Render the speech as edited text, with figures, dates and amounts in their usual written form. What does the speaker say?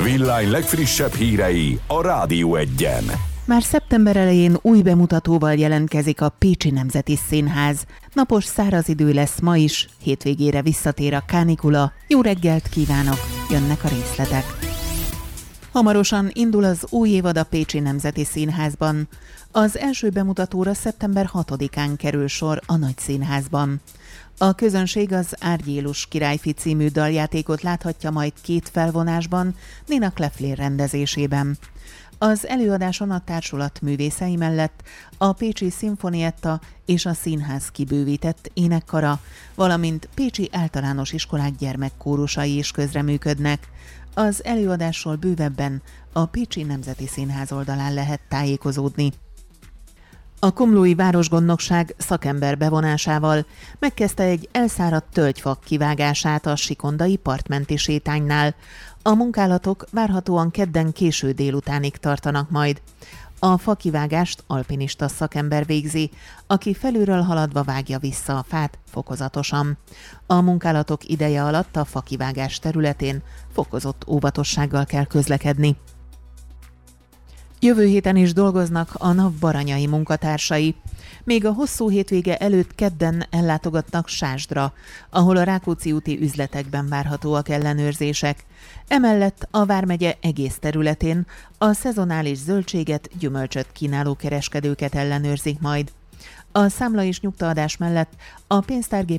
Villány legfrissebb hírei a Rádió Egyen. Már szeptember elején új bemutatóval jelentkezik a Pécsi Nemzeti Színház. Napos száraz idő lesz ma is, hétvégére visszatér a kánikula. Jó reggelt kívánok, jönnek a részletek. Hamarosan indul az új évad a Pécsi Nemzeti Színházban. Az első bemutatóra szeptember 6-án kerül sor a Nagyszínházban. A közönség az Árgyélus királyfi című daljátékot láthatja majd 2 felvonásban, Nina Kleffler rendezésében. Az előadáson a társulat művészei mellett a Pécsi Szimfonietta és a színház kibővített énekkara, valamint pécsi általános iskolák gyermekkórusai is közreműködnek. Az előadásról bővebben a Pécsi Nemzeti Színház oldalán lehet tájékozódni. A komlói városgondnokság szakember bevonásával megkezdte egy elszáradt tölgyfa kivágását a sikondai partmenti sétánynál. A munkálatok várhatóan kedden késő délutánig tartanak majd. A fakivágást alpinista szakember végzi, aki felülről haladva vágja vissza a fát fokozatosan. A munkálatok ideje alatt a fakivágás területén fokozott óvatossággal kell közlekedni. Jövő héten is dolgoznak a NAV baranyai munkatársai. Még a hosszú hétvége előtt kedden ellátogatnak Sásdra, ahol a Rákóczi úti üzletekben várhatóak ellenőrzések. Emellett a vármegye egész területén a szezonális zöldséget, gyümölcsöt kínáló kereskedőket ellenőrzik majd. A számla és nyugtaadás mellett a pénztárgép